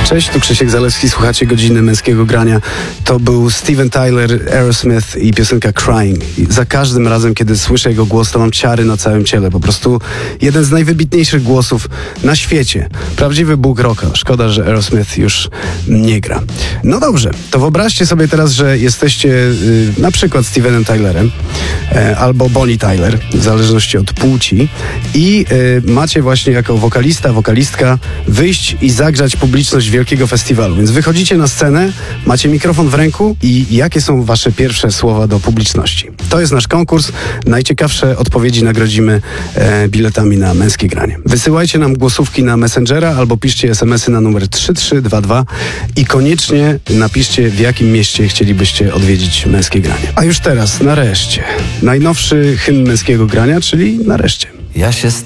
Cześć, tu Krzysiek Zalewski, słuchacie Godziny Męskiego Grania. To był Steven Tyler, Aerosmith i piosenka Crying. I za każdym razem, kiedy słyszę jego głos, to mam ciary na całym ciele. Po prostu jeden z najwybitniejszych głosów na świecie. Prawdziwy bóg rocka. Szkoda, że Aerosmith już nie gra. No dobrze, to wyobraźcie sobie teraz, że jesteście na przykład Stevenem Tylerem albo Bonnie Tyler, w zależności od płci, i macie właśnie jako wokalistka wyjść i zagrzać publiczność wielkiego festiwalu. Więc wychodzicie na scenę, macie mikrofon w ręku i jakie są wasze pierwsze słowa do publiczności? To jest nasz konkurs. Najciekawsze odpowiedzi nagrodzimy biletami na Męskie Granie. Wysyłajcie nam głosówki na Messengera albo piszcie SMS-y na numer 3322 i koniecznie napiszcie, w jakim mieście chcielibyście odwiedzić Męskie Granie. A już teraz, nareszcie, najnowszy hymn Męskiego Grania, czyli Nareszcie. Ja się